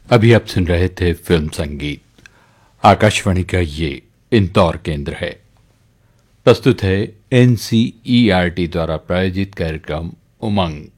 अभी आप सुन रहे थे फिल्म संगीत। आकाशवाणी का ये इंदौर केंद्र है। प्रस्तुत है एनसीईआरटी द्वारा प्रायोजित कार्यक्रम उमंग।